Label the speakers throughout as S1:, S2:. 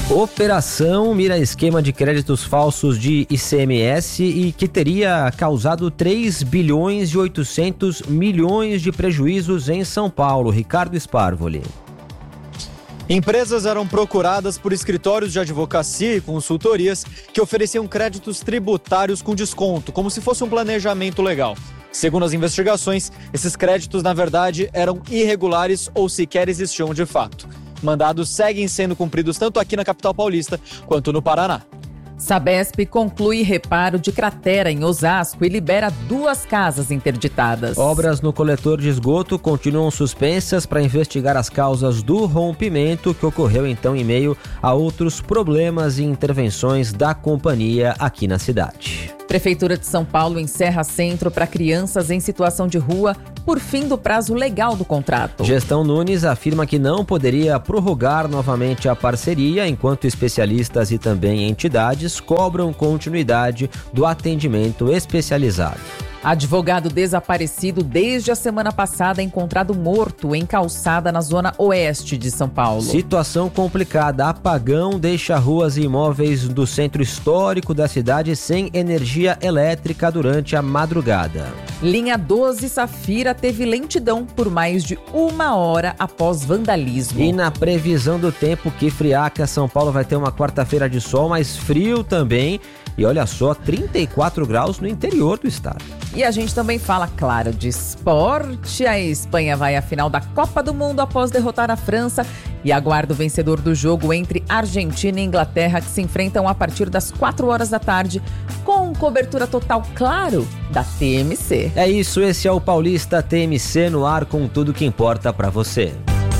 S1: Operação mira esquema de créditos falsos de ICMS e que teria causado 3 bilhões e 800 milhões de prejuízos em São Paulo. Ricardo Sparvoli.
S2: Empresas eram procuradas por escritórios de advocacia e consultorias que ofereciam créditos tributários com desconto, como se fosse um planejamento legal. Segundo as investigações, esses créditos, na verdade, eram irregulares ou sequer existiam de fato. Mandados seguem sendo cumpridos tanto aqui na capital paulista quanto no Paraná.
S3: Sabesp conclui reparo de cratera em Osasco e libera 2 casas interditadas.
S1: Obras no coletor de esgoto continuam suspensas para investigar as causas do rompimento que ocorreu então em meio a outros problemas e intervenções da companhia aqui na cidade.
S3: Prefeitura de São Paulo encerra centro para crianças em situação de rua por fim do prazo legal do contrato.
S1: Gestão Nunes afirma que não poderia prorrogar novamente a parceria enquanto especialistas e também entidades cobram continuidade do atendimento especializado.
S3: Advogado desaparecido desde a semana passada é encontrado morto em calçada na zona oeste de São Paulo.
S1: Situação complicada. Apagão deixa ruas e imóveis do centro histórico da cidade sem energia elétrica durante a madrugada.
S3: Linha 12 Safira teve lentidão por mais de 1 hora após vandalismo.
S1: E na previsão do tempo, que friaca, São Paulo vai ter uma quarta-feira de sol, mas frio também. E olha só, 34 graus no interior do estado.
S3: E a gente também fala, claro, de esporte. A Espanha vai à final da Copa do Mundo após derrotar a França e aguarda o vencedor do jogo entre Argentina e Inglaterra, que se enfrentam a partir das 4 horas da tarde, com cobertura total, claro, da TMC.
S1: É isso, esse é o Paulista TMC no ar com tudo que importa pra você.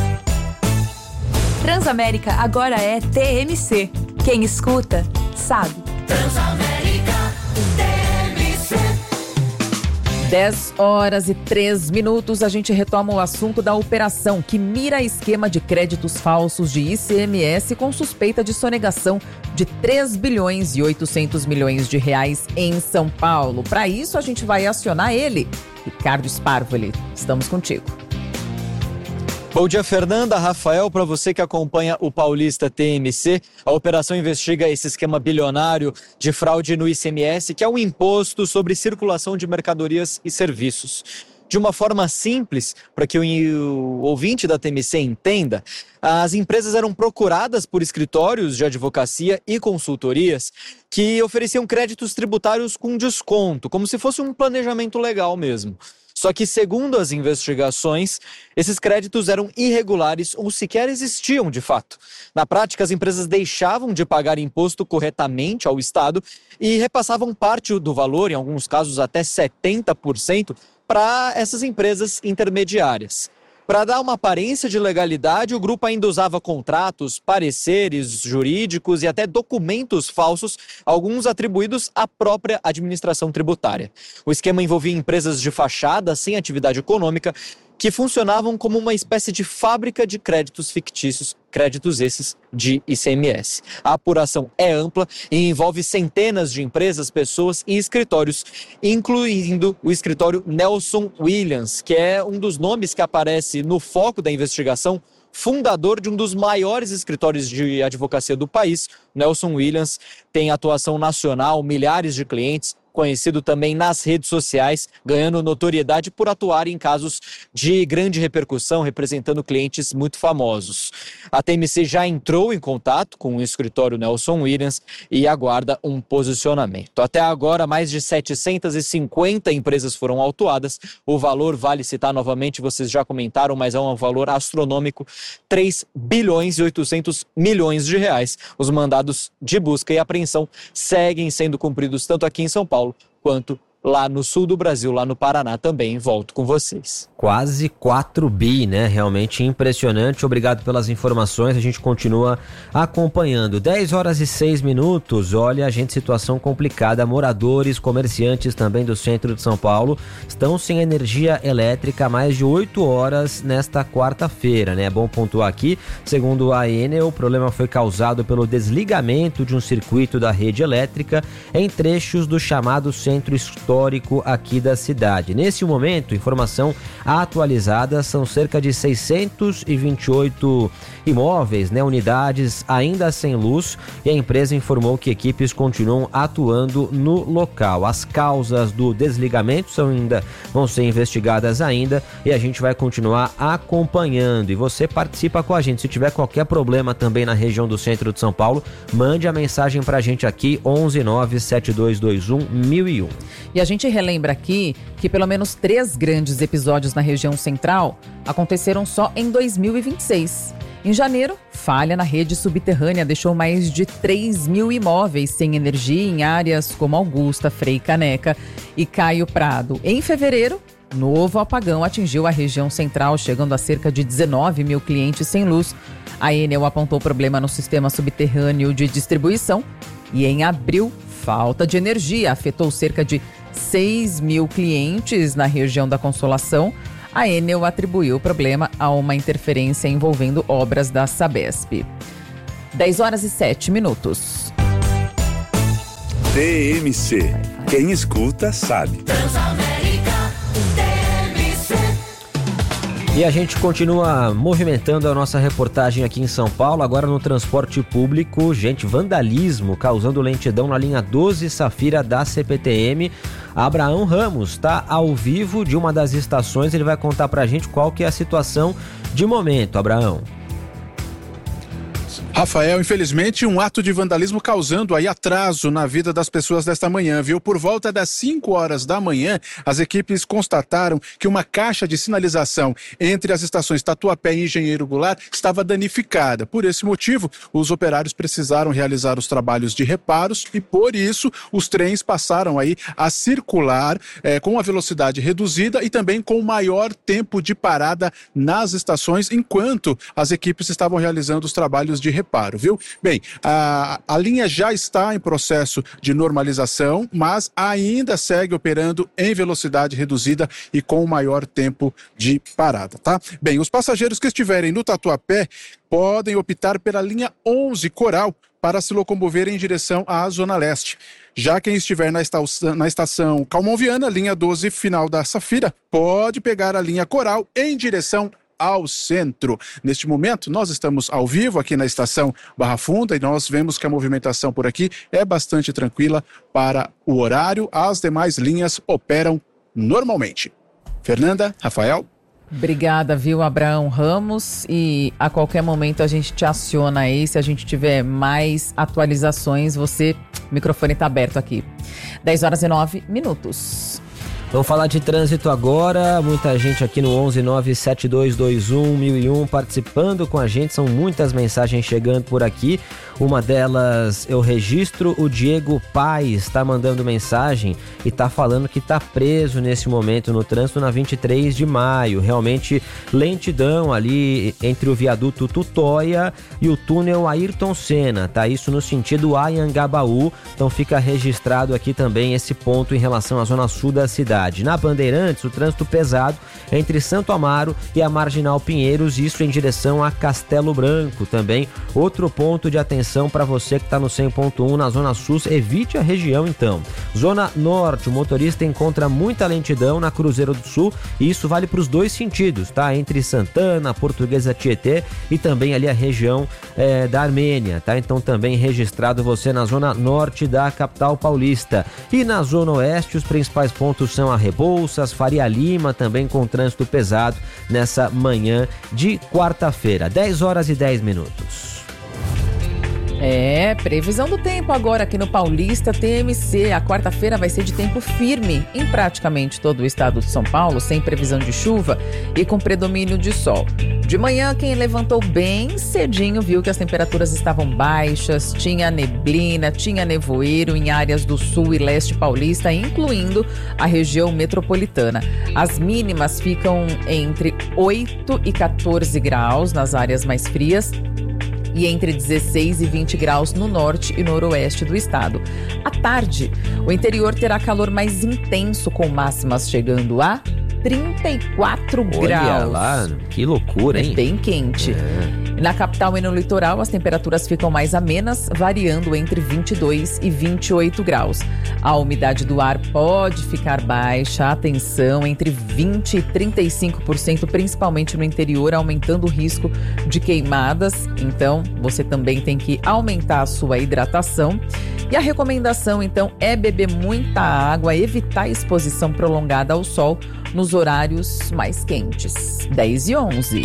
S4: Transamérica agora é TMC. Quem escuta, sabe.
S5: Transamérica TMC.
S3: 10h03, a gente retoma o assunto da operação que mira esquema de créditos falsos de ICMS com suspeita de sonegação de 3 bilhões e 800 milhões de reais em São Paulo. Para isso, a gente vai acionar ele, Ricardo Sparvoli. Estamos contigo.
S2: Bom dia, Fernanda, Rafael, para você que acompanha o Paulista TMC, a operação investiga esse esquema bilionário de fraude no ICMS, que é um imposto sobre circulação de mercadorias e serviços. De uma forma simples, para que o ouvinte da TMC entenda, as empresas eram procuradas por escritórios de advocacia e consultorias que ofereciam créditos tributários com desconto, como se fosse um planejamento legal mesmo. Só que, segundo as investigações, esses créditos eram irregulares ou sequer existiam de fato. Na prática, as empresas deixavam de pagar imposto corretamente ao Estado e repassavam parte do valor, em alguns casos até 70%, para essas empresas intermediárias. Para dar uma aparência de legalidade, o grupo ainda usava contratos, pareceres jurídicos e até documentos falsos, alguns atribuídos à própria administração tributária. O esquema envolvia empresas de fachada sem atividade econômica que funcionavam como uma espécie de fábrica de créditos fictícios, créditos esses de ICMS. A apuração é ampla e envolve centenas de empresas, pessoas e escritórios, incluindo o escritório Nelson Williams, que é um dos nomes que aparece no foco da investigação, fundador de um dos maiores escritórios de advocacia do país. Nelson Williams tem atuação nacional, milhares de clientes, conhecido também nas redes sociais, ganhando notoriedade por atuar em casos de grande repercussão, representando clientes muito famosos. A TMC já entrou em contato com o escritório Nelson Williams e aguarda um posicionamento. Até agora, mais de 750 empresas foram autuadas. O valor, vale citar novamente, vocês já comentaram, mas é um valor astronômico, 3 bilhões e 800 milhões de reais. Os mandados de busca e apreensão seguem sendo cumpridos tanto aqui em São Paulo quanto lá no sul do Brasil, lá no Paraná também. Volto com vocês.
S1: Quase 4 bi, né? Realmente impressionante. Obrigado pelas informações. A gente continua acompanhando. 10h06. Olha, gente, situação complicada. Moradores, comerciantes também do centro de São Paulo estão sem energia elétrica há mais de 8 horas nesta quarta-feira, né? É bom pontuar aqui. Segundo a Enel, o problema foi causado pelo desligamento de um circuito da rede elétrica em trechos do chamado centro histórico histórico aqui da cidade. Nesse momento, informação atualizada, são cerca de 628 imóveis, unidades ainda sem luz, e a empresa informou que equipes continuam atuando no local. As causas do desligamento vão ser investigadas ainda, e a gente vai continuar acompanhando. E você participa com a gente. Se tiver qualquer problema também na região do centro de São Paulo, mande a mensagem pra gente aqui, 11972211001.
S3: E a gente relembra aqui que pelo menos 3 grandes episódios na região central aconteceram só em 2026. Em janeiro, falha na rede subterrânea deixou mais de 3 mil imóveis sem energia em áreas como Augusta, Frei Caneca e Caio Prado. Em fevereiro, novo apagão atingiu a região central, chegando a cerca de 19 mil clientes sem luz. A Enel apontou problema no sistema subterrâneo de distribuição e em abril, falta de energia afetou cerca de 6 mil clientes na região da Consolação. A Enel atribuiu o problema a uma interferência envolvendo obras da Sabesp. 10h07.
S6: TMC. Quem escuta sabe.
S1: E a gente continua movimentando a nossa reportagem aqui em São Paulo, agora no transporte público. Vandalismo causando lentidão na linha 12 Safira da CPTM. Abraão Ramos está ao vivo de uma das estações, ele vai contar pra gente qual que é a situação de momento. Abraão.
S7: Rafael, infelizmente, um ato de vandalismo causando aí atraso na vida das pessoas desta manhã, viu? Por volta das 5 horas da manhã, as equipes constataram que uma caixa de sinalização entre as estações Tatuapé e Engenheiro Goulart estava danificada. Por esse motivo, os operários precisaram realizar os trabalhos de reparos e, por isso, os trens passaram aí a circular com a velocidade reduzida e também com maior tempo de parada nas estações, enquanto as equipes estavam realizando os trabalhos de reparo, viu? Bem, a linha já está em processo de normalização, mas ainda segue operando em velocidade reduzida e com maior tempo de parada, tá? Bem, os passageiros que estiverem no Tatuapé podem optar pela linha 11 Coral para se locomover em direção à Zona Leste. Já quem estiver na estação Calmon Viana, linha 12 final da Safira, pode pegar a linha Coral em direção ao centro. Neste momento, nós estamos ao vivo aqui na estação Barra Funda e nós vemos que a movimentação por aqui é bastante tranquila para o horário. As demais linhas operam normalmente. Fernanda, Rafael.
S3: Obrigada, viu, Abraão Ramos, e a qualquer momento a gente te aciona aí, se a gente tiver mais atualizações, o microfone está aberto aqui. 10h09.
S1: Vamos falar de trânsito agora, muita gente aqui no 11972211001 participando com a gente, são muitas mensagens chegando por aqui. Uma delas eu registro, o Diego Paes está mandando mensagem e está falando que está preso nesse momento no trânsito na 23 de maio. Realmente lentidão ali entre o viaduto Tutóia e o túnel Ayrton Senna, tá? Isso no sentido Anhangabaú, então fica registrado aqui também esse ponto em relação à zona sul da cidade. Na Bandeirantes, o trânsito pesado entre Santo Amaro e a Marginal Pinheiros, isso em direção a Castelo Branco também. Outro ponto de atenção para você que está no 100.1 na Zona Sul, evite a região então. Zona Norte, o motorista encontra muita lentidão na Cruzeiro do Sul e isso vale para os dois sentidos, tá? Entre Santana, Portuguesa Tietê e também ali a região da Armênia, tá? Então também registrado você na Zona Norte da capital paulista. E na Zona Oeste, os principais pontos são a Rebouças, Faria Lima, também com trânsito pesado nessa manhã de quarta-feira. 10h10.
S3: Previsão do tempo agora aqui no Paulista TMC. A quarta-feira vai ser de tempo firme em praticamente todo o estado de São Paulo, sem previsão de chuva e com predomínio de sol. De manhã, quem levantou bem cedinho viu que as temperaturas estavam baixas, tinha neblina, tinha nevoeiro em áreas do sul e leste paulista, incluindo a região metropolitana. As mínimas ficam entre 8 e 14 graus nas áreas mais frias, e entre 16 e 20 graus no norte e noroeste do estado. À tarde, o interior terá calor mais intenso, com máximas chegando a 34 graus.
S1: Olha lá, que loucura, hein?
S3: É bem quente. Na capital e no litoral, as temperaturas ficam mais amenas, variando entre 22 e 28 graus. A umidade do ar pode ficar baixa, atenção, entre 20% e 35%, principalmente no interior, aumentando o risco de queimadas. Então, você também tem que aumentar a sua hidratação. E a recomendação, então, é beber muita água, evitar a exposição prolongada ao sol nos horários mais quentes. 10 e 11.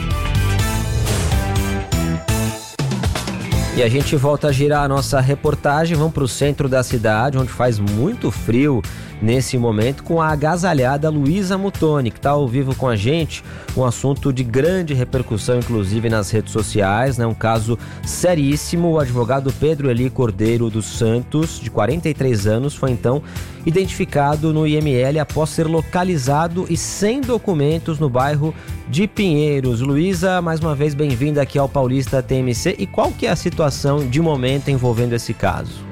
S1: E a gente volta a girar a nossa reportagem, vamos para o centro da cidade, onde faz muito frio nesse momento, com a agasalhada Luísa Muttoni, que está ao vivo com a gente, um assunto de grande repercussão, inclusive nas redes sociais, né? Um caso seríssimo. O advogado Pedro Eli Cordeiro dos Santos, de 43 anos, foi então identificado no IML após ser localizado e sem documentos no bairro de Pinheiros. Luísa, mais uma vez bem-vinda aqui ao Paulista TMC. E qual que é a situação de momento envolvendo esse caso?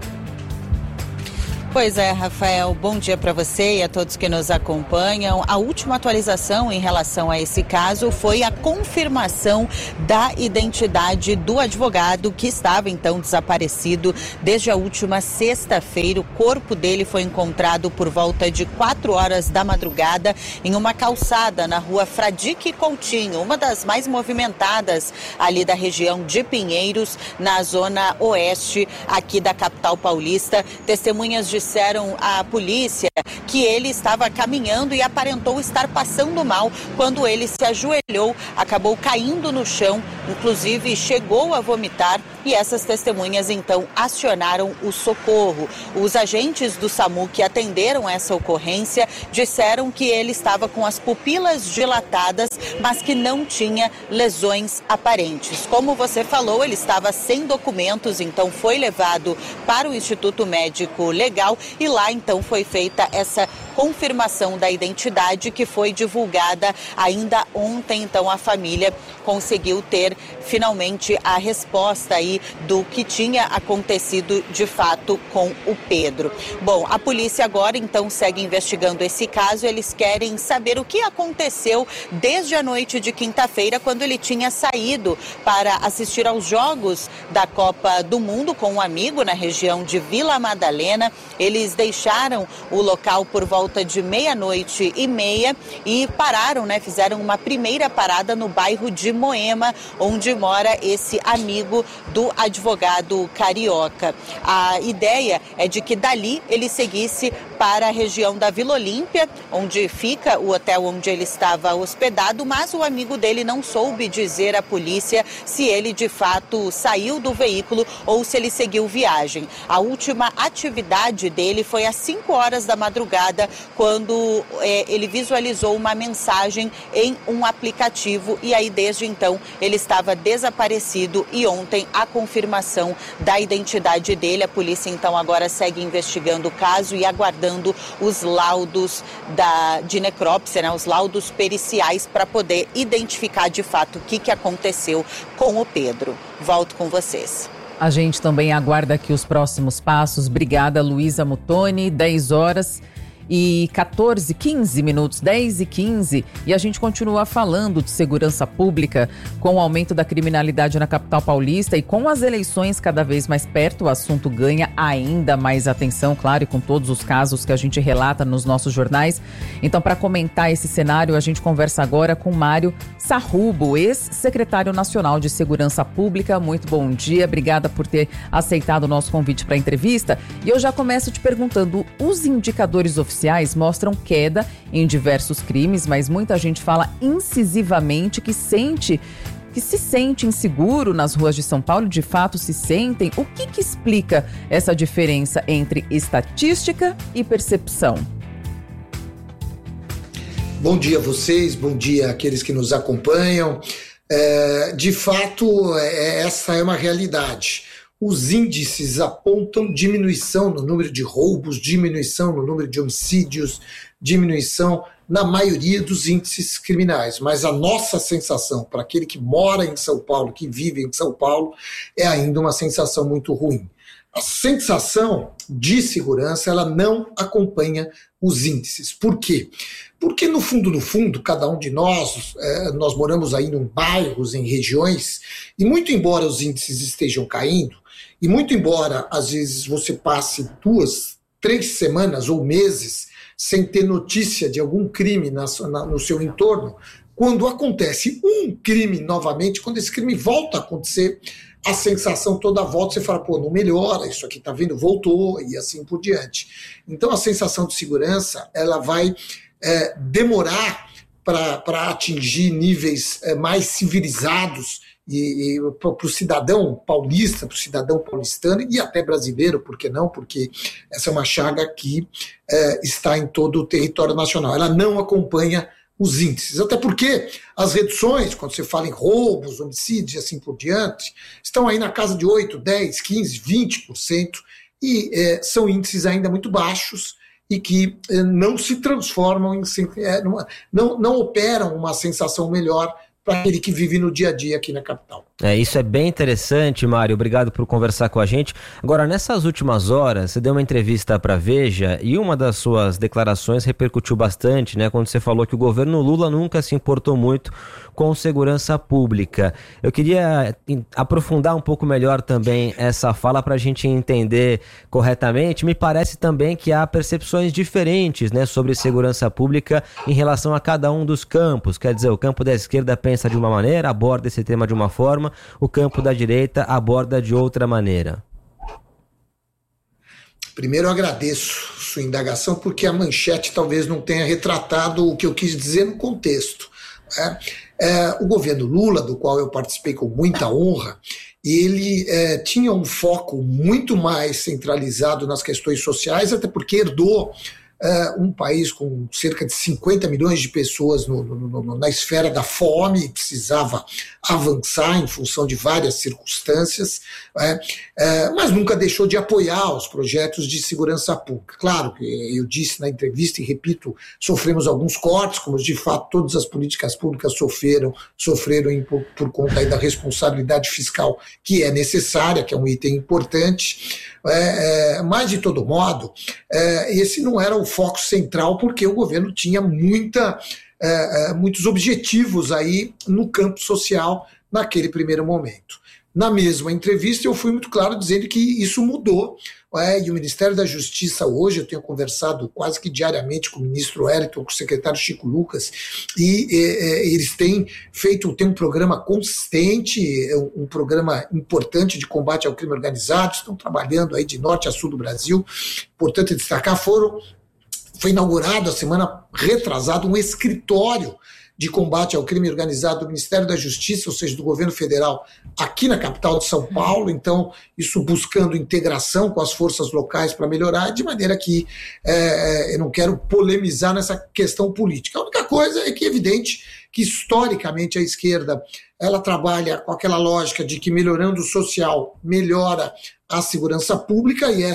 S8: Pois é, Rafael, bom dia para você e a todos que nos acompanham. A última atualização em relação a esse caso foi a confirmação da identidade do advogado que estava então desaparecido desde a última sexta-feira. O corpo dele foi encontrado por volta de 4 horas da madrugada em uma calçada na rua Fradique Coutinho, uma das mais movimentadas ali da região de Pinheiros, na zona oeste aqui da capital paulista. Testemunhas disseram à polícia que ele estava caminhando e aparentou estar passando mal quando ele se ajoelhou, acabou caindo no chão, inclusive chegou a vomitar, e essas testemunhas então acionaram o socorro. Os agentes do SAMU que atenderam essa ocorrência disseram que ele estava com as pupilas dilatadas, mas que não tinha lesões aparentes. Como você falou, ele estava sem documentos, então foi levado para o Instituto Médico Legal e lá então foi feita essa confirmação da identidade, que foi divulgada ainda ontem. Então a família conseguiu ter finalmente a resposta aí do que tinha acontecido de fato com o Pedro. Bom, a polícia agora então segue investigando esse caso. Eles querem saber o que aconteceu desde a noite de quinta-feira, quando ele tinha saído para assistir aos Jogos da Copa do Mundo com um amigo na região de Vila Madalena. Eles deixaram o local por volta de 00:30 e pararam, né? Fizeram uma primeira parada no bairro de Moema, onde mora esse amigo do advogado carioca. A ideia é de que dali ele seguisse para a região da Vila Olímpia, onde fica o hotel onde ele estava hospedado, mas o amigo dele não soube dizer à polícia se ele de fato saiu do veículo ou se ele seguiu viagem. A última atividade dele foi às 5 horas da madrugada, quando ele visualizou uma mensagem em um aplicativo, e aí desde então ele estava desaparecido, e ontem a confirmação da identidade dele. A polícia então agora segue investigando o caso e aguardando os laudos de necrópsia, né, os laudos periciais, para poder identificar de fato o que aconteceu com o Pedro. Volto com vocês.
S3: A gente também aguarda aqui os próximos passos. Obrigada, Luísa Muttoni. 10 horas e 15 minutos, 10h15, e a gente continua falando de segurança pública. Com o aumento da criminalidade na capital paulista e com as eleições cada vez mais perto, o assunto ganha ainda mais atenção, claro, e com todos os casos que a gente relata nos nossos jornais. Então, para comentar esse cenário, a gente conversa agora com Mário Sarrubo, ex-secretário nacional de Segurança Pública. Muito bom dia, obrigada por ter aceitado o nosso convite para a entrevista. E eu já começo te perguntando, os indicadores oficiais mostram queda em diversos crimes, mas muita gente fala incisivamente que se sente inseguro nas ruas de São Paulo. De fato se sentem? O que explica essa diferença entre estatística e percepção?
S9: Bom dia a vocês, bom dia àqueles que nos acompanham. De fato, essa é uma realidade. Os índices apontam diminuição no número de roubos, diminuição no número de homicídios, diminuição na maioria dos índices criminais. Mas a nossa sensação, para aquele que mora em São Paulo, que vive em São Paulo, é ainda uma sensação muito ruim. A sensação de segurança, ela não acompanha os índices. Por quê? Porque no fundo, cada um de nós moramos aí em bairros, em regiões, e muito embora os índices estejam caindo, e muito embora às vezes você passe 2, 3 semanas ou meses sem ter notícia de algum crime no seu entorno, quando acontece um crime novamente, quando esse crime volta a acontecer, a sensação toda volta, você fala, pô, não melhora, isso aqui tá vendo, voltou, e assim por diante. Então a sensação de segurança, ela vai demorar para atingir níveis mais civilizados e para o cidadão paulista, para o cidadão paulistano e até brasileiro, por que não? Porque essa é uma chaga que está em todo o território nacional. Ela não acompanha os índices, até porque as reduções, quando você fala em roubos, homicídios e assim por diante, estão aí na casa de 8, 10, 15, 20%, e são índices ainda muito baixos e que não se transformam não operam uma sensação melhor para aquele que vive no dia a dia aqui na capital.
S1: Isso é bem interessante, Mário, obrigado por conversar com a gente. Agora, nessas últimas horas, você deu uma entrevista para a Veja e uma das suas declarações repercutiu bastante, né, quando você falou que o governo Lula nunca se importou muito com segurança pública. Eu queria aprofundar um pouco melhor também essa fala para a gente entender corretamente. Me parece também que há percepções diferentes, né, sobre segurança pública em relação a cada um dos campos. Quer dizer, o campo da esquerda pensa de uma maneira, aborda esse tema de uma forma, o campo da direita aborda de outra maneira.
S9: Primeiro eu agradeço sua indagação, porque a manchete talvez não tenha retratado o que eu quis dizer no contexto. O governo Lula, do qual eu participei com muita honra, ele tinha um foco muito mais centralizado nas questões sociais, até porque herdou um país com cerca de 50 milhões de pessoas na esfera da fome, precisava avançar em função de várias circunstâncias, mas nunca deixou de apoiar os projetos de segurança pública. Claro que eu disse na entrevista e repito, sofremos alguns cortes, como de fato todas as políticas públicas sofreram por conta aí da responsabilidade fiscal que é necessária, que é um item importante, mas de todo modo, esse não era o foco central, porque o governo tinha muitos objetivos aí no campo social naquele primeiro momento. Na mesma entrevista eu fui muito claro dizendo que isso mudou, e o Ministério da Justiça hoje, eu tenho conversado quase que diariamente com o ministro Wellington, com o secretário Chico Lucas, e eles têm um programa consistente, um programa importante de combate ao crime organizado, estão trabalhando aí de norte a sul do Brasil. Importante destacar, foi inaugurado a semana retrasada um escritório de combate ao crime organizado do Ministério da Justiça, ou seja, do governo federal, aqui na capital de São Paulo. Então, isso buscando integração com as forças locais para melhorar, de maneira que eu não quero polemizar nessa questão política. A única coisa é que é evidente que, historicamente, a esquerda ela trabalha com aquela lógica de que melhorando o social melhora a segurança pública, e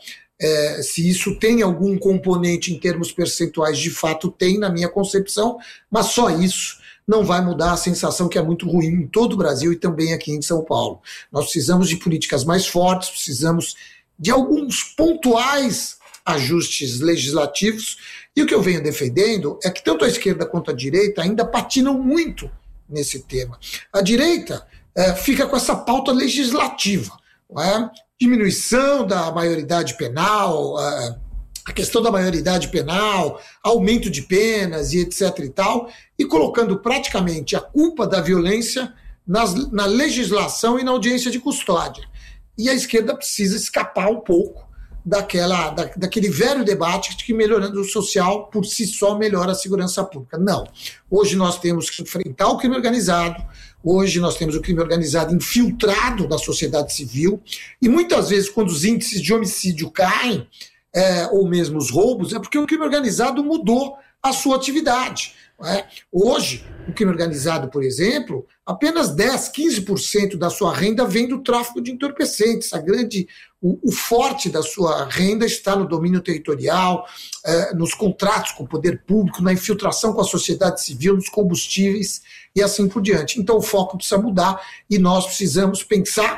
S9: se isso tem algum componente em termos percentuais, de fato tem na minha concepção, mas só isso não vai mudar a sensação que é muito ruim em todo o Brasil e também aqui em São Paulo. Nós precisamos de políticas mais fortes, precisamos de alguns pontuais ajustes legislativos, e o que eu venho defendendo é que tanto a esquerda quanto a direita ainda patinam muito nesse tema. A direita fica com essa pauta legislativa, não é? Diminuição da maioridade penal, a questão da maioridade penal, aumento de penas e etc. e tal, e colocando praticamente a culpa da violência na legislação e na audiência de custódia. E a esquerda precisa escapar um pouco daquele velho debate de que melhorando o social por si só melhora a segurança pública. Não. Hoje nós temos que enfrentar o crime organizado. Hoje nós temos o crime organizado infiltrado na sociedade civil, e muitas vezes quando os índices de homicídio caem, ou mesmo os roubos, é porque o crime organizado mudou a sua atividade. Hoje, o crime organizado, por exemplo, apenas 10, 15% da sua renda vem do tráfico de entorpecentes. O forte da sua renda está no domínio territorial, nos contratos com o poder público, na infiltração com a sociedade civil, nos combustíveis e assim por diante. Então o foco precisa mudar e nós precisamos pensar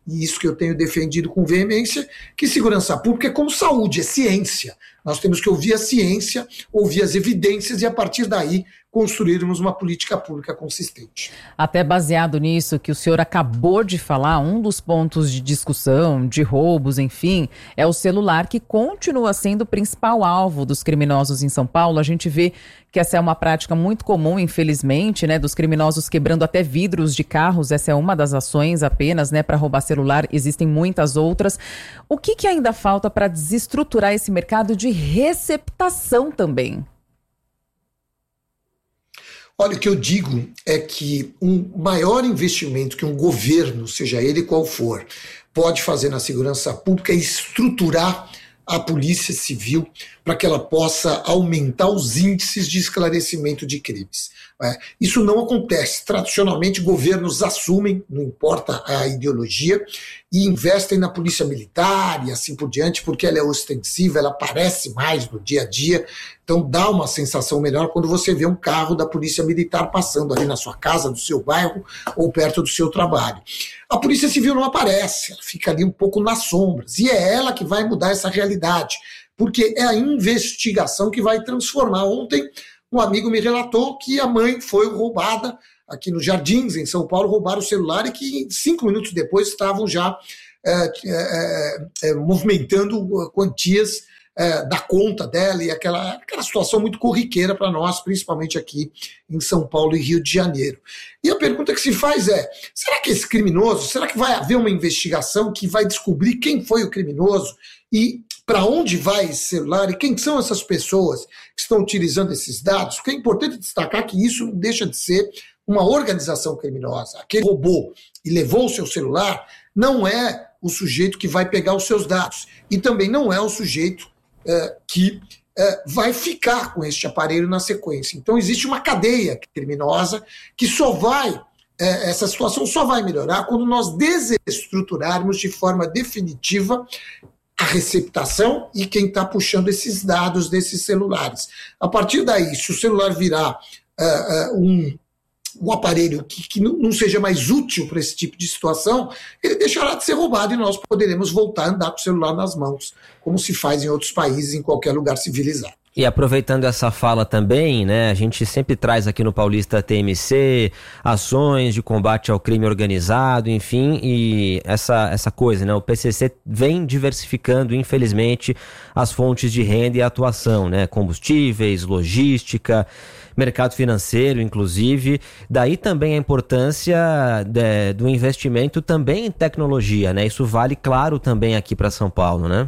S9: e isso que eu tenho defendido com veemência, que segurança pública é como saúde, é ciência. Nós temos que ouvir a ciência, ouvir as evidências e, a partir daí, construirmos uma política pública consistente.
S3: Até baseado nisso que o senhor acabou de falar, um dos pontos de discussão, de roubos, enfim, é o celular, que continua sendo o principal alvo dos criminosos em São Paulo. A gente vê que essa é uma prática muito comum, infelizmente, né, dos criminosos quebrando até vidros de carros. Essa é uma das ações apenas, né, para roubar celular. Existem muitas outras. O que ainda falta para desestruturar esse mercado de receptação também?
S9: Olha, o que eu digo é que um maior investimento que um governo, seja ele qual for, pode fazer na segurança pública é estruturar a Polícia Civil para que ela possa aumentar os índices de esclarecimento de crimes. Isso não acontece. Tradicionalmente, governos assumem, não importa a ideologia, e investem na polícia militar e assim por diante, porque ela é ostensiva, ela aparece mais no dia a dia, então dá uma sensação melhor quando você vê um carro da polícia militar passando ali na sua casa, no seu bairro ou perto do seu trabalho. A Polícia Civil não aparece, ela fica ali um pouco nas sombras, e é ela que vai mudar essa realidade, porque é a investigação que vai transformar. Ontem, um amigo me relatou que a mãe foi roubada aqui nos Jardins, em São Paulo, roubaram o celular e que 5 minutos depois estavam já movimentando quantias da conta dela, e aquela situação muito corriqueira para nós, principalmente aqui em São Paulo e Rio de Janeiro. E a pergunta que se faz é, será que esse criminoso, será que vai haver uma investigação que vai descobrir quem foi o criminoso e para onde vai esse celular e quem são essas pessoas que estão utilizando esses dados? Porque é importante destacar que isso não deixa de ser uma organização criminosa. Aquele roubou e levou o seu celular não é o sujeito que vai pegar os seus dados e também não é o sujeito que vai ficar com este aparelho na sequência. Então existe uma cadeia criminosa que essa situação só vai melhorar quando nós desestruturarmos de forma definitiva a receptação e quem está puxando esses dados desses celulares. A partir daí, se o celular virar um aparelho que não seja mais útil para esse tipo de situação, ele deixará de ser roubado e nós poderemos voltar a andar com o celular nas mãos, como se faz em outros países, em qualquer lugar civilizado.
S1: E aproveitando essa fala também, né, a gente sempre traz aqui no Paulista TMC ações de combate ao crime organizado, enfim, e essa coisa, né, o PCC vem diversificando, infelizmente, as fontes de renda e atuação, né, combustíveis, logística, mercado financeiro, inclusive. Daí também a importância do investimento também em tecnologia, né, isso vale, claro, também aqui para São Paulo, né?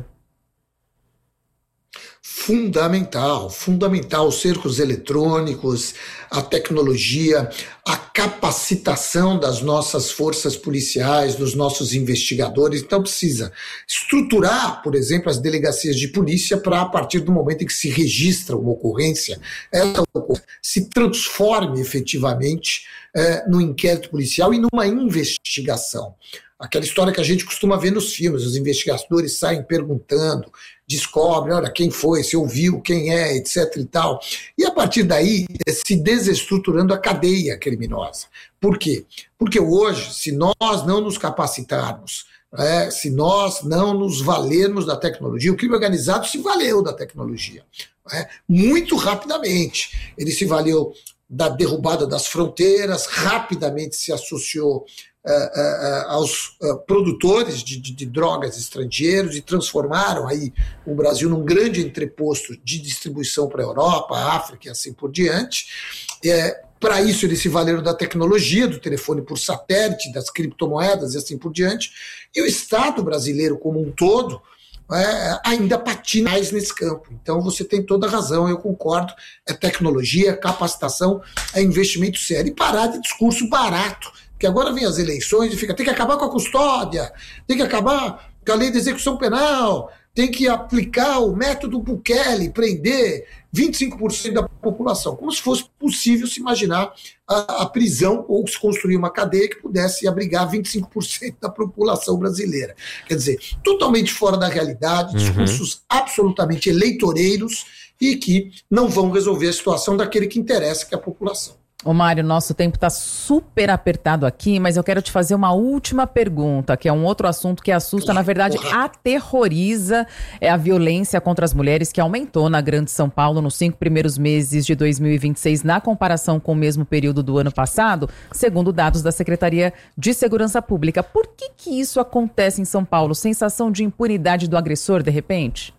S9: Fundamental, os cercos eletrônicos, a tecnologia, a capacitação das nossas forças policiais, dos nossos investigadores. Então precisa estruturar, por exemplo, as delegacias de polícia para, a partir do momento em que se registra uma ocorrência, essa ocorrência se transforme efetivamente no inquérito policial e numa investigação. Aquela história que a gente costuma ver nos filmes, os investigadores saem perguntando, descobrem, olha, quem foi, se ouviu, quem é, etc e tal. E a partir daí, se desestruturando a cadeia criminosa. Por quê? Porque hoje, se nós não nos capacitarmos, se nós não nos valermos da tecnologia, o crime organizado se valeu da tecnologia, muito rapidamente. Ele se valeu da derrubada das fronteiras, rapidamente se associou aos produtores de drogas estrangeiros e transformaram aí o Brasil num grande entreposto de distribuição para a Europa, a África e assim por diante. Para isso eles se valeram da tecnologia, do telefone por satélite, das criptomoedas e assim por diante. E o Estado brasileiro como um todo ainda patina mais nesse campo. Então você tem toda a razão, eu concordo, é tecnologia, é capacitação, é investimento sério e parar de discurso barato. Porque agora vem as eleições e fica, tem que acabar com a custódia, tem que acabar com a lei de execução penal, tem que aplicar o método Bukele, prender 25% da população. Como se fosse possível se imaginar a prisão ou se construir uma cadeia que pudesse abrigar 25% da população brasileira. Quer dizer, totalmente fora da realidade, discursos absolutamente eleitoreiros e que não vão resolver a situação daquele que interessa, que é a população.
S3: Ô Mário, nosso tempo está super apertado aqui, mas eu quero te fazer uma última pergunta, que é um outro assunto que assusta, na verdade, aterroriza, é a violência contra as mulheres, que aumentou na Grande São Paulo nos 5 primeiros meses de 2026, na comparação com o mesmo período do ano passado, segundo dados da Secretaria de Segurança Pública. Por que isso acontece em São Paulo? Sensação de impunidade do agressor, de repente?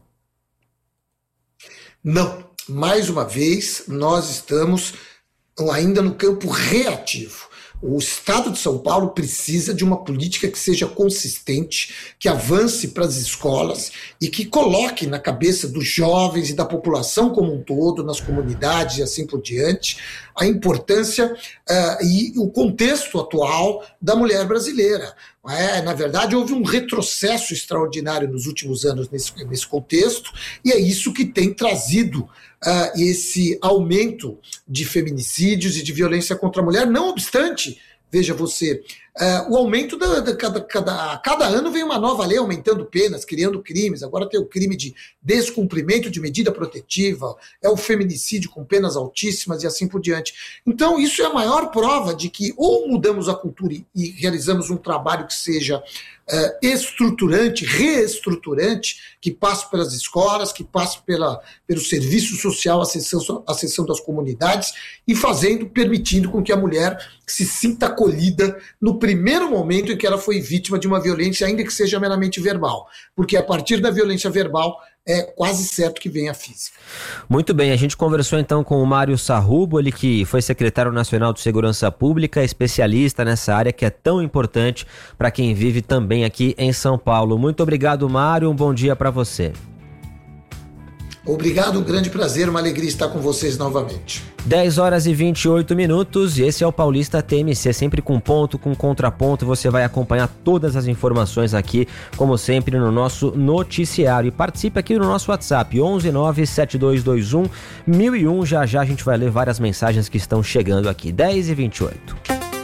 S9: Não. Mais uma vez, nós estamos ainda no campo reativo. O Estado de São Paulo precisa de uma política que seja consistente, que avance para as escolas e que coloque na cabeça dos jovens e da população como um todo, nas comunidades e assim por diante, a importância e o contexto atual da mulher brasileira. Na verdade, houve um retrocesso extraordinário nos últimos anos nesse contexto, e é isso que tem trazido esse aumento de feminicídios e de violência contra a mulher. Não obstante, veja você, o aumento cada ano vem uma nova lei aumentando penas, criando crimes. Agora tem o crime de descumprimento de medida protetiva, é o feminicídio com penas altíssimas e assim por diante. Então isso é a maior prova de que ou mudamos a cultura e realizamos um trabalho que seja estruturante, reestruturante, que passe pelas escolas, que passe pelo serviço social, acessão das comunidades e permitindo com que a mulher se sinta acolhida no primeiro momento em que ela foi vítima de uma violência, ainda que seja meramente verbal, porque a partir da violência verbal é quase certo que vem a física.
S1: Muito bem, a gente conversou então com o Mário Sarrubo, ele que foi secretário nacional de Segurança Pública, especialista nessa área que é tão importante para quem vive também aqui em São Paulo. Muito obrigado, Mário, um bom dia para você.
S9: Obrigado, um grande prazer, uma alegria estar com vocês novamente.
S1: 10 horas e 28 minutos, e esse é o Paulista TMC, sempre com ponto, com contraponto. Você vai acompanhar todas as informações aqui, como sempre, no nosso noticiário. E participe aqui no nosso WhatsApp, 11972211001. Já a gente vai ler várias mensagens que estão chegando aqui. 10 e 28.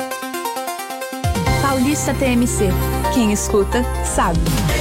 S4: Paulista TMC. Quem escuta, sabe.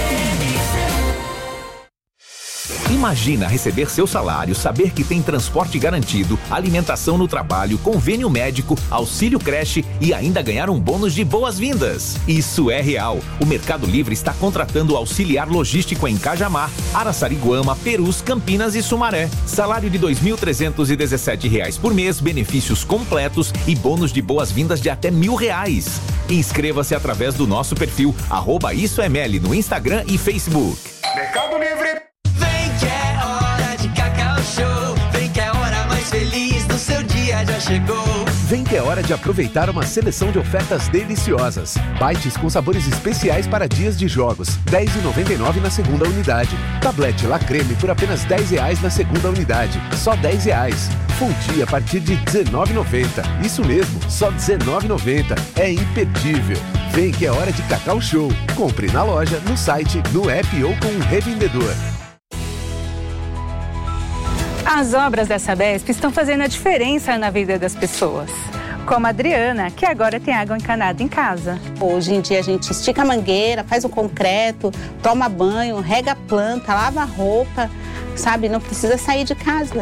S10: Imagina receber seu salário, saber que tem transporte garantido, alimentação no trabalho, convênio médico, auxílio creche e ainda ganhar um bônus de boas-vindas. Isso é real. O Mercado Livre está contratando auxiliar logístico em Cajamar, Araçariguama, Perus, Campinas e Sumaré. Salário de R$ 2.317 por mês, benefícios completos e bônus de boas-vindas de até R$1.000. Inscreva-se através do nosso perfil @IsoML no Instagram e Facebook.
S5: Mercado Livre. Vem que é hora de Cacau Show. Vem que é a hora mais feliz do seu dia já chegou.
S11: Vem que é hora de aproveitar uma seleção de ofertas deliciosas. Bites com sabores especiais para dias de jogos, R$ 10,99 na segunda unidade. Tablete La Creme por apenas R$10 na segunda unidade, só R$10. Fonte a partir de R$ 19,90. Isso mesmo, só R$ 19,90. É imperdível. Vem que é hora de Cacau Show. Compre na loja, no site, no app ou com um revendedor.
S12: As obras da Sabesp estão fazendo a diferença na vida das pessoas. Como a Adriana, que agora tem água encanada em casa.
S13: Hoje em dia a gente estica a mangueira, faz o concreto, toma banho, rega a planta, lava a roupa, sabe? Não precisa sair de casa.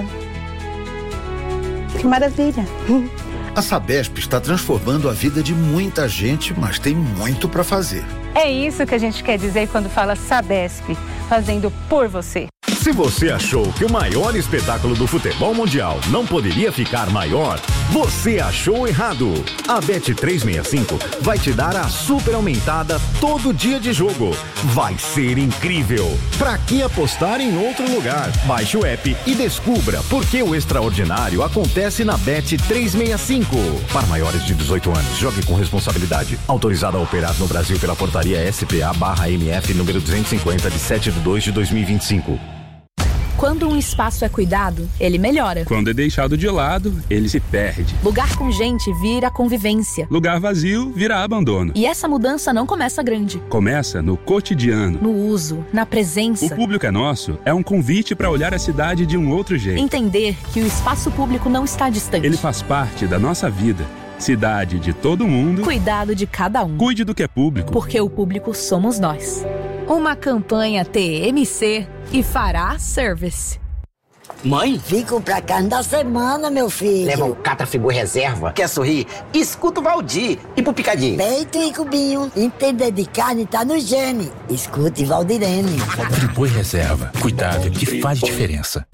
S13: Que maravilha!
S14: A Sabesp está transformando a vida de muita gente, mas tem muito para fazer.
S12: É isso que a gente quer dizer quando fala Sabesp, fazendo por você.
S15: Se você achou que o maior espetáculo do futebol mundial não poderia ficar maior, você achou errado. A Bet365 vai te dar a super aumentada todo dia de jogo. Vai ser incrível. Pra que apostar em outro lugar? Baixe o app e descubra por que o extraordinário acontece na Bet365. Para maiores de 18 anos, jogue com responsabilidade. Autorizado a operar no Brasil pela portaria SPA/MF número 250 de 7/2/2025.
S16: Quando um espaço é cuidado, ele melhora.
S17: Quando é deixado de lado, ele se perde.
S16: Lugar com gente vira convivência.
S17: Lugar vazio vira abandono.
S16: E essa mudança não começa grande.
S17: Começa no cotidiano.
S16: No uso, na presença.
S17: O Público é Nosso é um convite para olhar a cidade de um outro jeito.
S16: Entender que o espaço público não está distante.
S17: Ele faz parte da nossa vida. Cidade de todo mundo.
S16: Cuidado de cada um.
S17: Cuide do que é público.
S16: Porque o público somos nós. Uma campanha TMC e Fará Service.
S18: Mãe?
S19: Fico pra carne da semana, meu filho.
S18: Leva um Catrafigor reserva. Quer sorrir? Escuta o Valdir. E pro picadinho?
S19: Peito e cubinho. Entender de carne tá no gene. Escute Valdirene.
S20: Friboi reserva. Cuidado que faz diferença.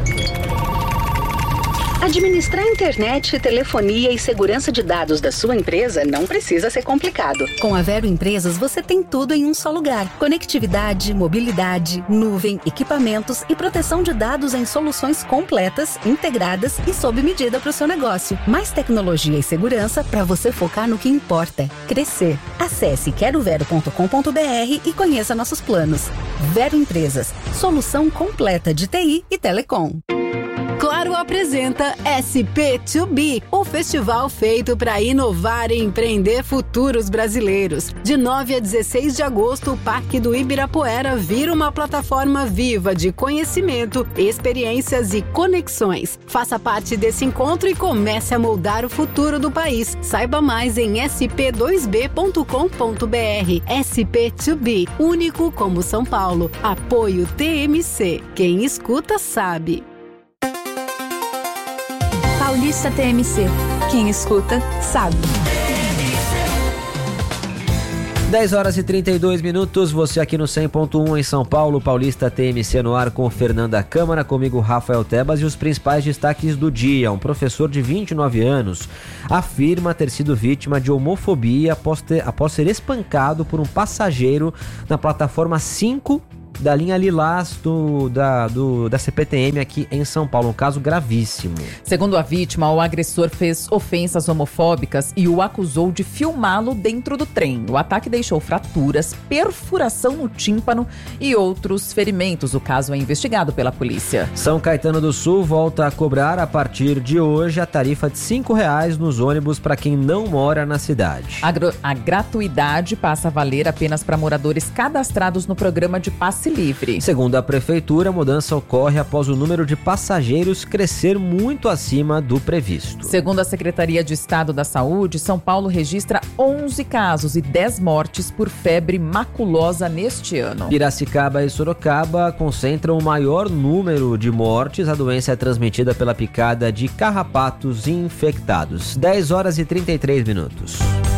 S21: Administrar internet, telefonia e segurança de dados da sua empresa não precisa ser complicado.
S22: Com a Vero Empresas, você tem tudo em um só lugar. Conectividade, mobilidade, nuvem, equipamentos e proteção de dados em soluções completas, integradas e sob medida para o seu negócio. Mais tecnologia e segurança para você focar no que importa: crescer. Acesse querovero.com.br e conheça nossos planos. Vero Empresas, solução completa de TI e telecom.
S23: Claro apresenta SP2B, o festival feito para inovar e empreender futuros brasileiros. De 9 a 16 de agosto, o Parque do Ibirapuera vira uma plataforma viva de conhecimento, experiências e conexões. Faça parte desse encontro e comece a moldar o futuro do país. Saiba mais em sp2b.com.br. SP2B, único como São Paulo. Apoio TMC. Quem escuta sabe.
S4: Paulista TMC. Quem escuta, sabe.
S1: 10 horas e 32 minutos, você aqui no 100.1 em São Paulo, Paulista TMC no ar com Fernanda Câmara, comigo Rafael Tebas e os principais destaques do dia. Um professor de 29 anos afirma ter sido vítima de homofobia após ser espancado por um passageiro na plataforma 5 da linha Lilás da CPTM aqui em São Paulo, um caso gravíssimo.
S3: Segundo a vítima, o agressor fez ofensas homofóbicas e o acusou de filmá-lo dentro do trem. O ataque deixou fraturas, perfuração no tímpano e outros ferimentos. O caso é investigado pela polícia.
S1: São Caetano do Sul volta a cobrar a partir de hoje a tarifa de R$5 nos ônibus para quem não mora na cidade.
S3: A gratuidade passa a valer apenas para moradores cadastrados no programa de passe livre.
S1: Segundo a prefeitura, a mudança ocorre após o número de passageiros crescer muito acima do previsto.
S3: Segundo a Secretaria de Estado da Saúde, São Paulo registra 11 casos e 10 mortes por febre maculosa neste ano.
S1: Piracicaba e Sorocaba concentram o maior número de mortes. A doença é transmitida pela picada de carrapatos infectados. 10 horas e 33 minutos.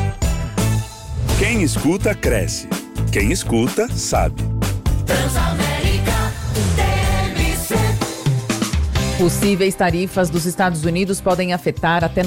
S6: Quem escuta, cresce. Quem escuta, sabe.
S5: Transamérica TMC.
S3: Possíveis tarifas dos Estados Unidos podem afetar até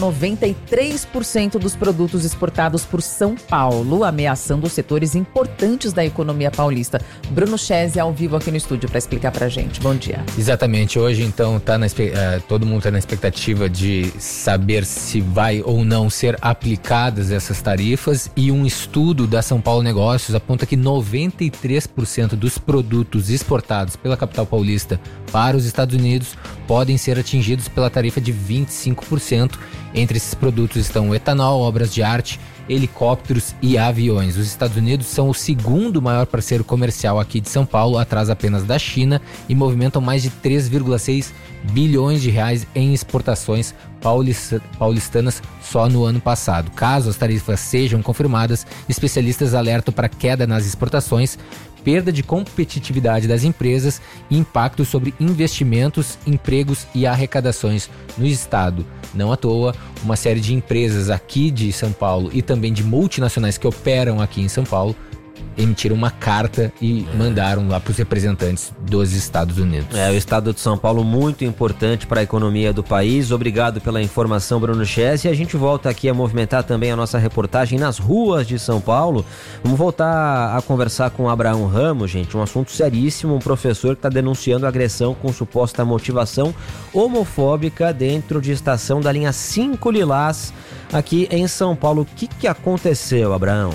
S3: 93% dos produtos exportados por São Paulo, ameaçando setores importantes da economia paulista. Bruno Chese ao vivo aqui no estúdio para explicar pra gente. Bom dia.
S24: Exatamente. Hoje, então, todo mundo está na expectativa de saber se vai ou não ser aplicadas essas tarifas, e um estudo da São Paulo Negócios aponta que 93% dos produtos exportados pela capital paulista para os Estados Unidos podem ser atingidos pela tarifa de 25%. Entre esses produtos estão o etanol, obras de arte, helicópteros e aviões. Os Estados Unidos são o segundo maior parceiro comercial aqui de São Paulo, atrás apenas da China, e movimentam mais de 3,6 bilhões de reais em exportações paulistanas só no ano passado. Caso as tarifas sejam confirmadas, especialistas alertam para queda nas exportações, perda de competitividade das empresas e impacto sobre investimentos, empregos e arrecadações no estado. Não à toa, uma série de empresas aqui de São Paulo e também de multinacionais que operam aqui em São Paulo emitiram uma carta e mandaram lá para os representantes dos Estados Unidos.
S1: O estado de São Paulo muito importante para a economia do país. Obrigado pela informação, Bruno Chese. E a gente volta aqui a movimentar também a nossa reportagem nas ruas de São Paulo. Vamos voltar a conversar com o Abraão Ramos, gente, um assunto seríssimo. Um professor que está denunciando agressão com suposta motivação homofóbica dentro de estação da linha 5 Lilás aqui em São Paulo. O que aconteceu, Abraão?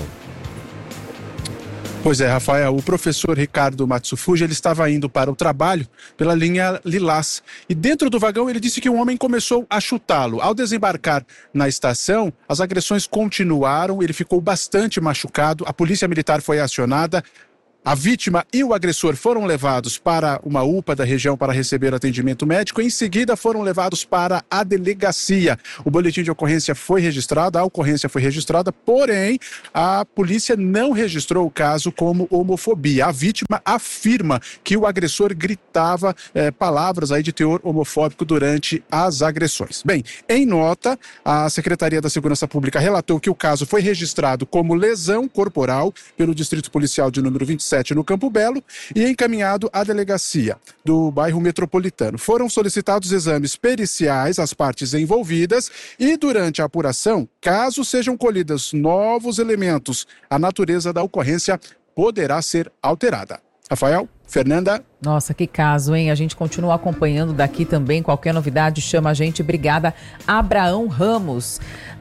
S7: Pois é, Rafael, o professor Ricardo Matsufuji, ele estava indo para o trabalho pela linha Lilás e dentro do vagão ele disse que um homem começou a chutá-lo. Ao desembarcar na estação, as agressões continuaram, ele ficou bastante machucado, a polícia militar foi acionada. A vítima e o agressor foram levados para uma UPA da região para receber atendimento médico e em seguida foram levados para a delegacia. O boletim de ocorrência foi registrado, a ocorrência foi registrada, porém a polícia não registrou o caso como homofobia. A vítima afirma que o agressor gritava palavras aí de teor homofóbico durante as agressões. Bem, em nota, a Secretaria da Segurança Pública relatou que o caso foi registrado como lesão corporal pelo Distrito Policial de número 27 no Campo Belo e encaminhado à delegacia do bairro Metropolitano. Foram solicitados exames periciais às partes envolvidas e durante a apuração, caso sejam colhidos novos elementos, a natureza da ocorrência poderá ser alterada. Rafael, Fernanda.
S3: Nossa, que caso, hein? A gente continua acompanhando daqui também. Qualquer novidade, chama a gente. Obrigada, Abraão Ramos.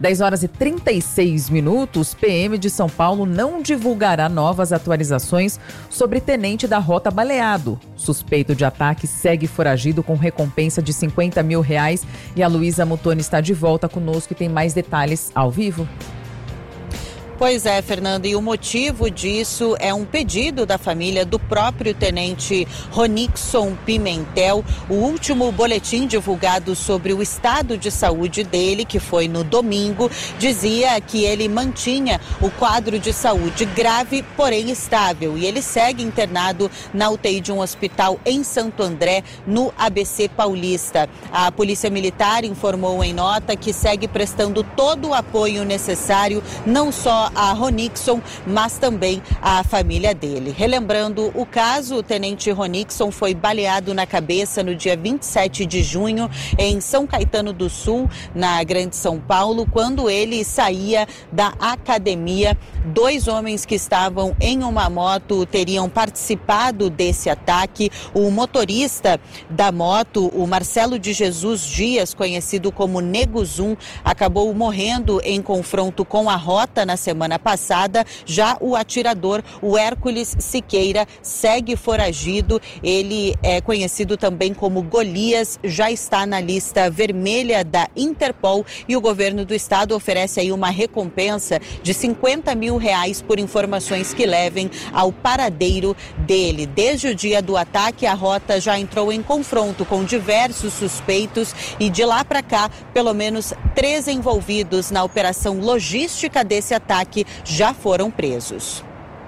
S3: 10h36. PM de São Paulo não divulgará novas atualizações sobre tenente da Rota baleado. Suspeito de ataque segue foragido com recompensa de R$50 mil. E a Luísa Mutoni está de volta conosco e tem mais detalhes ao vivo.
S2: Pois é, Fernanda, e o motivo disso é um pedido da família do próprio tenente Ronixon Pimentel. O último boletim divulgado sobre o estado de saúde dele, que foi no domingo, dizia que ele mantinha o quadro de saúde grave, porém estável. E ele segue internado na UTI de um hospital em Santo André, no ABC Paulista. A Polícia Militar informou em nota que segue prestando todo o apoio necessário, não só a Ronixon, mas também a família dele. Relembrando o caso, o tenente Ronixon foi baleado na cabeça no dia 27 de junho em São Caetano do Sul, na Grande São Paulo, quando ele saía da academia. 2 homens que estavam em uma moto teriam participado desse ataque. O motorista da moto, o Marcelo de Jesus Dias, conhecido como Nego Zum, acabou morrendo em confronto com a Rota na semana passada. Já o atirador, o Hércules Siqueira, segue foragido. Ele é conhecido também como Golias, já está na lista vermelha da Interpol e o governo do estado oferece aí uma recompensa de R$50 mil por informações que levem ao paradeiro dele. Desde o dia do ataque, a Rota já entrou em confronto com diversos suspeitos e de lá para cá, pelo menos 3 envolvidos na operação logística desse ataque já foram presos.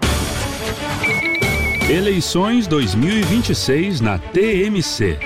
S17: Eleições 2026 na TMC.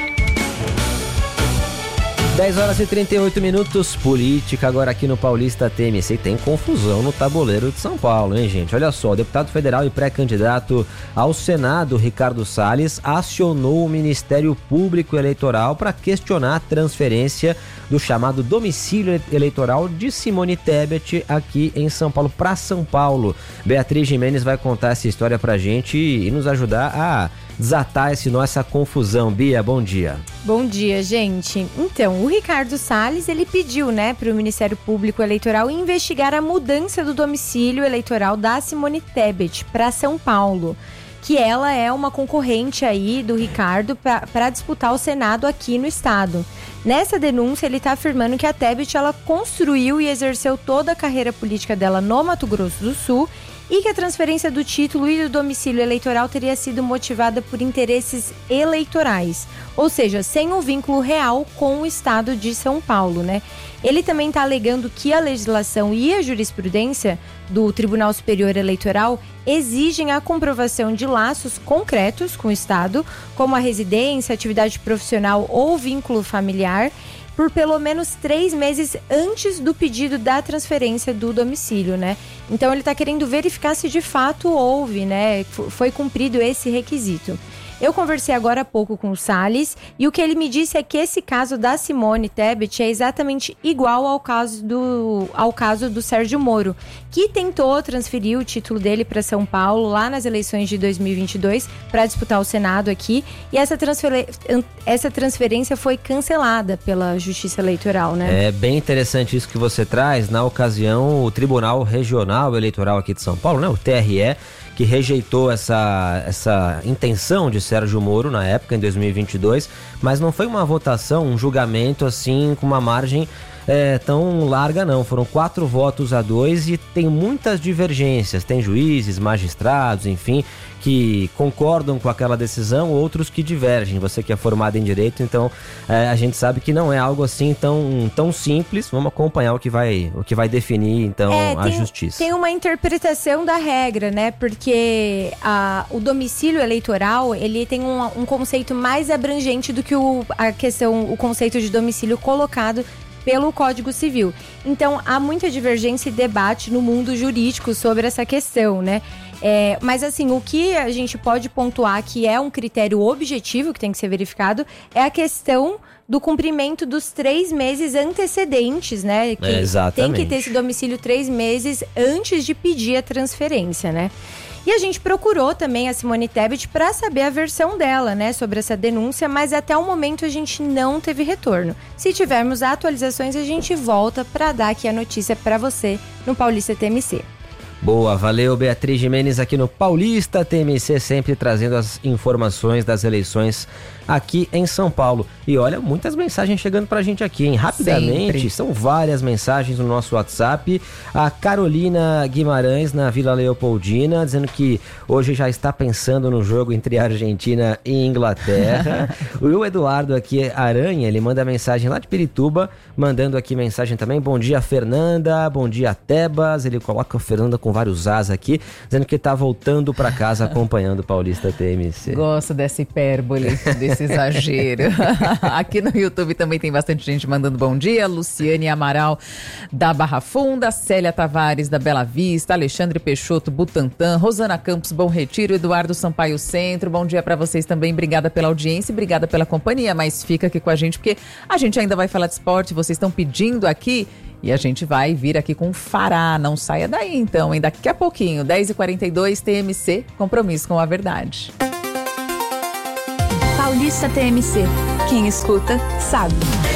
S1: 10h38, política agora aqui no Paulista TMC. Tem confusão no tabuleiro de São Paulo, hein, gente? Olha só, o deputado federal e pré-candidato ao Senado, Ricardo Salles, acionou o Ministério Público Eleitoral para questionar a transferência do chamado domicílio eleitoral de Simone Tebet aqui em São Paulo, para São Paulo. Beatriz Gimenez vai contar essa história pra gente e nos ajudar a desatar essa confusão. Bia, bom dia.
S8: Bom dia, gente. Então, o Ricardo Salles, ele pediu, para o Ministério Público Eleitoral investigar a mudança do domicílio eleitoral da Simone Tebet para São Paulo, que ela é uma concorrente aí do Ricardo para disputar o Senado aqui no estado. Nessa denúncia, ele está afirmando que a Tebet, ela construiu e exerceu toda a carreira política dela no Mato Grosso do Sul e que a transferência do título e do domicílio eleitoral teria sido motivada por interesses eleitorais, ou seja, sem um vínculo real com o estado de São Paulo, Ele também está alegando que a legislação e a jurisprudência do Tribunal Superior Eleitoral exigem a comprovação de laços concretos com o estado, como a residência, atividade profissional ou vínculo familiar, por pelo menos 3 meses antes do pedido da transferência do domicílio, Então ele está querendo verificar se de fato houve, foi cumprido esse requisito. Eu conversei agora há pouco com o Salles e o que ele me disse é que esse caso da Simone Tebet é exatamente igual ao caso do Sérgio Moro, que tentou transferir o título dele para São Paulo lá nas eleições de 2022 para disputar o Senado aqui, e essa transferência foi cancelada pela Justiça Eleitoral,
S1: É bem interessante isso que você traz. Na ocasião, o Tribunal Regional Eleitoral aqui de São Paulo, o TRE, que rejeitou essa intenção de Sérgio Moro na época, em 2022, mas não foi uma votação, um julgamento assim com uma margem tão larga não, foram 4 votos a 2 e tem muitas divergências, tem juízes, magistrados, enfim, que concordam com aquela decisão, outros que divergem. Você que é formado em Direito, então a gente sabe que não é algo assim tão simples. Vamos acompanhar o que vai definir, então, a Justiça.
S8: Tem uma interpretação da regra, né? Porque o domicílio eleitoral, ele tem um conceito mais abrangente do que o conceito de domicílio colocado pelo Código Civil. Então, há muita divergência e debate no mundo jurídico sobre essa questão, né? Mas assim, o que a gente pode pontuar que é um critério objetivo que tem que ser verificado é a questão do cumprimento dos 3 meses antecedentes, né? Que
S1: exatamente.
S8: Tem que ter esse domicílio 3 meses antes de pedir a transferência, né? E a gente procurou também a Simone Tebet para saber a versão dela, né, sobre essa denúncia, mas até o momento a gente não teve retorno. Se tivermos atualizações, a gente volta para dar aqui a notícia para você no Paulista TMC.
S1: Boa, valeu Beatriz Gimenez aqui no Paulista TMC, sempre trazendo as informações das eleições aqui em São Paulo. E olha, muitas mensagens chegando pra gente aqui, hein? Rapidamente, sempre. São várias mensagens no nosso WhatsApp. A Carolina Guimarães, na Vila Leopoldina, dizendo que hoje já está pensando no jogo entre Argentina e Inglaterra. O Eduardo aqui, Aranha, ele manda mensagem lá de Pirituba, mandando aqui mensagem também. Bom dia, Fernanda. Bom dia, Tebas. Ele coloca a Fernanda com vários As aqui, dizendo que tá voltando pra casa acompanhando o Paulista TMC.
S3: Gosto dessa hipérbole, desse exagero. Aqui no YouTube também tem bastante gente mandando bom dia. Luciane Amaral da Barra Funda, Célia Tavares da Bela Vista, Alexandre Peixoto Butantã, Rosana Campos Bom Retiro, Eduardo Sampaio Centro. Bom dia pra vocês também, obrigada pela audiência e obrigada pela companhia, mas fica aqui com a gente porque a gente ainda vai falar de esporte, vocês estão pedindo aqui. E a gente vai vir aqui com Fará, não saia daí então, hein? Daqui a pouquinho, 10h42, TMC, compromisso com a verdade.
S4: Paulista TMC, quem escuta, sabe.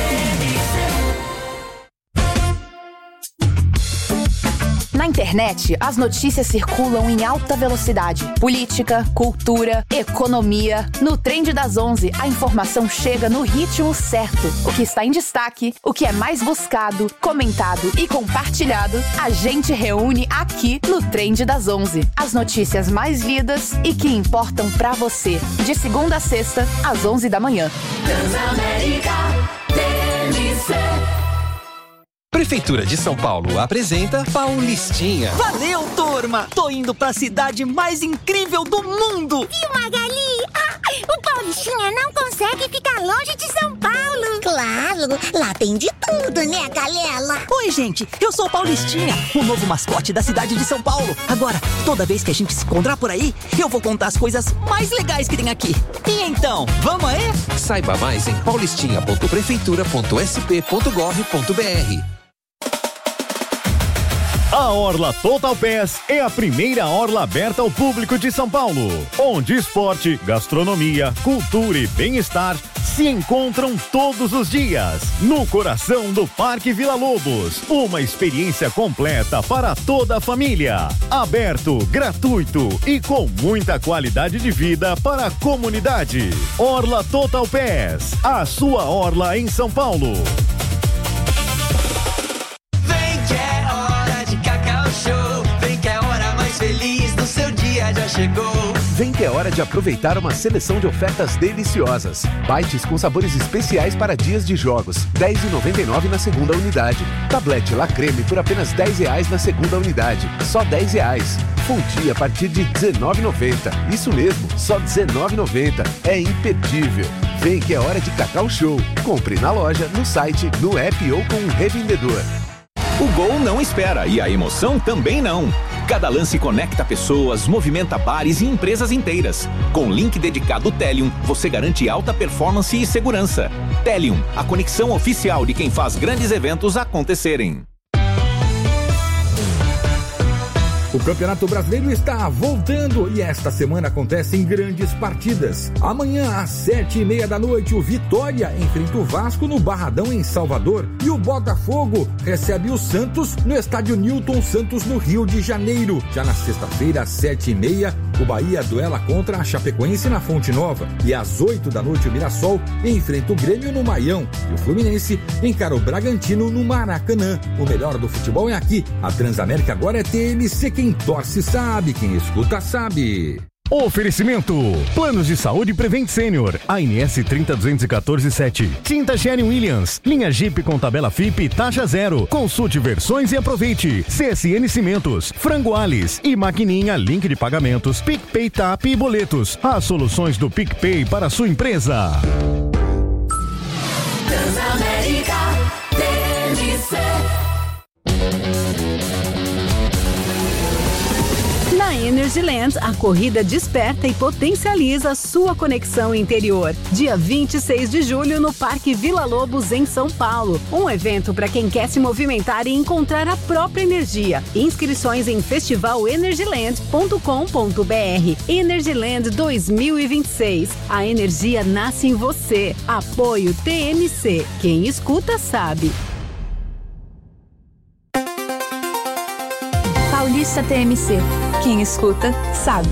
S4: Na internet, as notícias circulam em alta velocidade. Política, cultura, economia. No Trend das 11, a informação chega no ritmo certo. O que está em destaque, o que é mais buscado, comentado e compartilhado, a gente reúne aqui no Trend das 11. As notícias mais lidas e que importam pra você. De segunda a sexta, às 11 da manhã.
S5: Transamérica TMC.
S9: Prefeitura de São Paulo apresenta Paulistinha.
S10: Valeu, turma! Tô indo pra cidade mais incrível do mundo!
S11: Viu, Magali? O Paulistinha não consegue ficar longe de São Paulo. Claro, lá tem de tudo, né, Galela?
S10: Oi, gente, eu sou o Paulistinha, o novo mascote da cidade de São Paulo. Agora, toda vez que a gente se encontrar por aí, eu vou contar as coisas mais legais que tem aqui. E então, vamos aí?
S9: Saiba mais em paulistinha.prefeitura.sp.gov.br.
S15: A Orla Total Pass é a primeira orla aberta ao público de São Paulo, onde esporte, gastronomia, cultura e bem-estar se encontram todos os dias, no coração do Parque Vila Lobos. Uma experiência completa para toda a família. Aberto, gratuito e com muita qualidade de vida para a comunidade. Orla Total Pass, a sua orla em São Paulo.
S5: Feliz do seu dia já chegou.
S13: Vem que é hora de aproveitar uma seleção de ofertas deliciosas. Bites com sabores especiais para dias de jogos, R$10,99 na segunda unidade. Tablete La Creme por apenas R$10 na segunda unidade, só R$10. Fonte a partir de R$19,90. Isso mesmo, só R$19,90. É imperdível. Vem que é hora de Cacau Show. Compre na loja, no site, no app ou com um revendedor.
S25: O gol não espera e a emoção também não. Cada lance conecta pessoas, movimenta bares e empresas inteiras. Com link dedicado Telium, você garante alta performance e segurança. Telium, a conexão oficial de quem faz grandes eventos acontecerem.
S26: O Campeonato Brasileiro está voltando e esta semana acontecem grandes partidas. Amanhã, às 7h30 da noite, o Vitória enfrenta o Vasco no Barradão, em Salvador. E o Botafogo recebe o Santos no estádio Newton Santos, no Rio de Janeiro. Já na sexta-feira, às 7h30, o Bahia duela contra a Chapecoense na Fonte Nova. E às 8 da noite, o Mirassol enfrenta o Grêmio no Maião. E o Fluminense encara o Bragantino no Maracanã. O melhor do futebol é aqui. A Transamérica agora é TMC. Quem torce sabe, quem escuta sabe.
S15: Oferecimento: Planos de Saúde Prevent Senior, ANS 302147. Tinta Sherwin-Williams, linha Jeep com tabela FIP taxa zero. Consulte versões e aproveite. CSN Cimentos, Frango Alice e Maquininha Link de Pagamentos, PicPay, TAP e Boletos. As soluções do PicPay para a sua empresa.
S5: Transamérica TMC.
S23: Na Energyland, a corrida desperta e potencializa sua conexão interior. Dia 26 de julho no Parque Vila Lobos, em São Paulo. Um evento para quem quer se movimentar e encontrar a própria energia. Inscrições em festivalenergyland.com.br. Energyland 2026. A energia nasce em você. Apoio TMC. Quem escuta sabe.
S4: Paulista TMC. Quem escuta, sabe.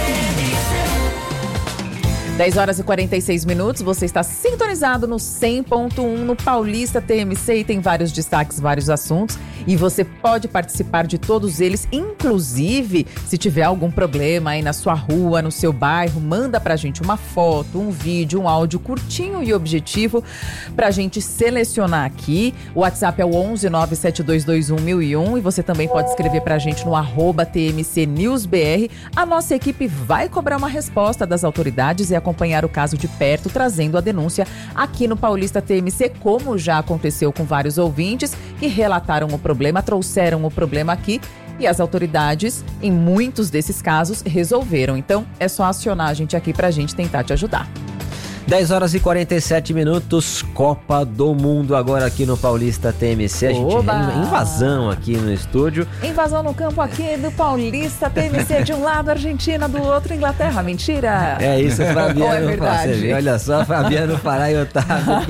S3: 10 horas e 46 minutos, você está sintonizado no 100.1 no Paulista TMC e tem vários destaques, vários assuntos e você pode participar de todos eles, inclusive se tiver algum problema aí na sua rua, no seu bairro, manda pra gente uma foto, um vídeo, um áudio curtinho e objetivo pra gente selecionar aqui. O WhatsApp é o 11972211001 e você também pode escrever pra gente no @TMCNewsBR. A nossa equipe vai cobrar uma resposta das autoridades e acompanhar o caso de perto, trazendo a denúncia aqui no Paulista TMC, como já aconteceu com vários ouvintes que relataram o problema, trouxeram o problema aqui e as autoridades, em muitos desses casos, resolveram. Então, é só acionar a gente aqui pra gente tentar te ajudar.
S1: 10 horas e 47 minutos, Copa do Mundo agora aqui no Paulista TMC. A gente invasão aqui no estúdio.
S3: Invasão no campo aqui do Paulista TMC, de um lado Argentina, do outro Inglaterra. Mentira!
S1: É isso, Fabiano.
S3: Ou é verdade?
S1: Olha só, Fabiano Pará e Otávio